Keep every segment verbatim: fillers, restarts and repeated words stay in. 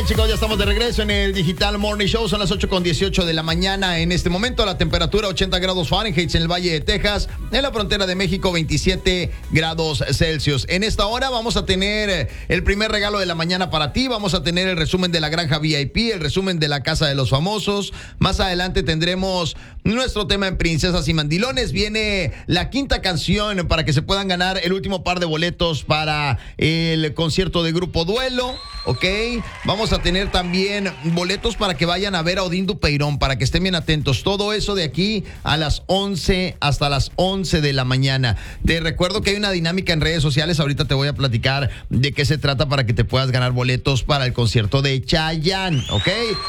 bien, chicos, ya estamos de regreso en el Digital Morning Show. Son las ocho con dieciocho de la mañana en este momento. La temperatura ochenta grados Fahrenheit en el Valle de Texas. En la frontera de México, veintisiete grados Celsius. En esta hora vamos a tener el primer regalo de la mañana para ti. Vamos a tener el resumen de la granja V I P, el resumen de la Casa de los Famosos. Más adelante tendremos nuestro tema en Princesas y Mandilones. Viene la quinta canción para que se puedan ganar el último par de boletos para el concierto de Grupo Duelo. Ok, vamos a tener también boletos para que vayan a ver a Odín Dupeirón, para que estén bien atentos. Todo eso de aquí a las once hasta las once de la mañana. Te recuerdo que hay una dinámica en redes sociales. Ahorita te voy a platicar de qué se trata para que te puedas ganar boletos para el concierto de Chayanne. Ok.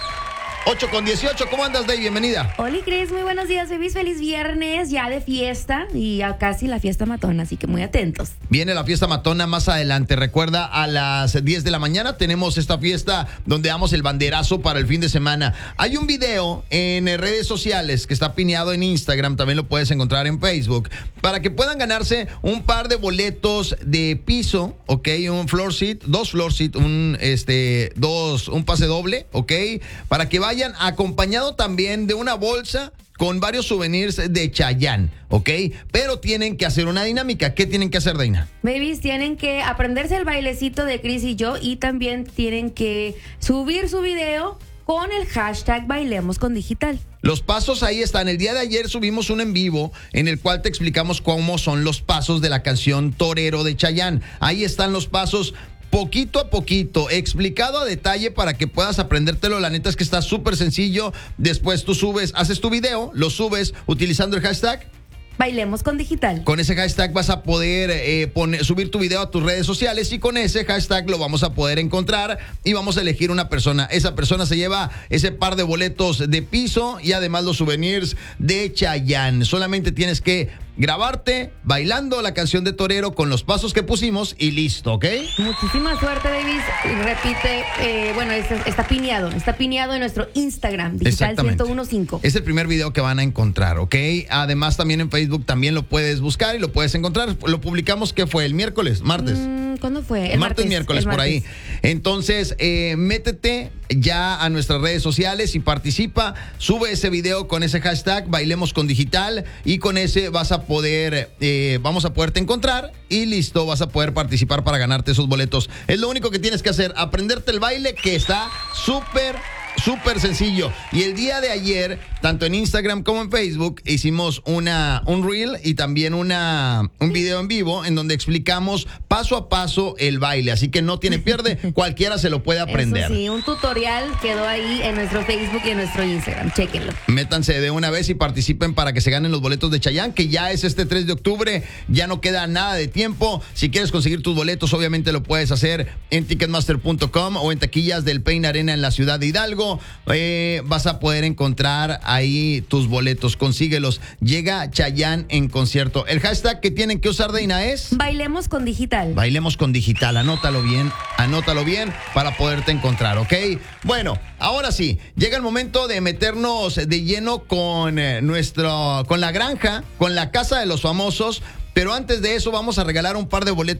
ocho con dieciocho, ¿cómo andas, Day? Bienvenida. Hola, Cris, muy buenos días, babies. Feliz viernes, ya de fiesta y ya casi la fiesta matona, así que muy atentos. Viene la fiesta matona más adelante. Recuerda, a las diez de la mañana tenemos esta fiesta donde damos el banderazo para el fin de semana. Hay un video en redes sociales que está pineado en Instagram, también lo puedes encontrar en Facebook, para que puedan ganarse un par de boletos de piso, ok, un floor seat, dos floor seat, un este, dos, un pase doble, ok, para que vayan Vayan acompañado también de una bolsa con varios souvenirs de Chayanne, ¿ok? Pero tienen que hacer una dinámica. ¿Qué tienen que hacer, Daina? Babies, tienen que aprenderse el bailecito de Cris y yo y también tienen que subir su video con el hashtag Bailemos con Digital. Los pasos ahí están. El día de ayer subimos un en vivo en el cual te explicamos cómo son los pasos de la canción Torero de Chayanne. Ahí están los pasos, poquito a poquito, explicado a detalle para que puedas aprendértelo. La neta es que está súper sencillo. Después tú subes, haces tu video, lo subes utilizando el hashtag Bailemos con Digital. Con ese hashtag vas a poder eh, poner, subir tu video a tus redes sociales y con ese hashtag lo vamos a poder encontrar y vamos a elegir una persona. Esa persona se lleva ese par de boletos de piso y además los souvenirs de Chayanne. Solamente tienes que grabarte bailando la canción de Torero con los pasos que pusimos y listo, ¿ok? Muchísima suerte, babies. Y repite, eh, bueno, está, está pineado, está pineado en nuestro Instagram, Digital ciento uno punto cinco. Es el primer video que van a encontrar, ¿ok? Además, también en Facebook también lo puedes buscar y lo puedes encontrar. Lo publicamos, ¿qué fue? ¿El miércoles? ¿Martes? Mm, ¿Cuándo fue? El martes, martes miércoles, el por martes. Ahí. Entonces, eh, métete ya a nuestras redes sociales y participa. Sube ese video con ese hashtag Bailemos con Digital y con ese vas a poder, eh, vamos a poderte encontrar y listo, vas a poder participar para ganarte esos boletos. Es lo único que tienes que hacer, aprenderte el baile, que está súper súper sencillo. Y el día de ayer, tanto en Instagram como en Facebook, hicimos una un reel y también una un video en vivo en donde explicamos paso a paso el baile. Así que no tiene pierde, cualquiera se lo puede aprender. Eso sí, un tutorial quedó ahí en nuestro Facebook y en nuestro Instagram. Chéquenlo. Métanse de una vez y participen para que se ganen los boletos de Chayanne, que ya es este tres de octubre. Ya no queda nada de tiempo. Si quieres conseguir tus boletos, obviamente lo puedes hacer en ticketmaster punto com o en taquillas del Pain Arena en la ciudad de Hidalgo. Eh, vas a poder encontrar ahí tus boletos, consíguelos. Llega Chayanne en concierto. El hashtag que tienen que usar, Deina, es Bailemos con Digital. Bailemos con Digital, anótalo bien, anótalo bien para poderte encontrar, ¿ok? Bueno, ahora sí, llega el momento de meternos de lleno con eh, nuestro, con la granja, con la Casa de los Famosos. Pero antes de eso vamos a regalar un par de boletos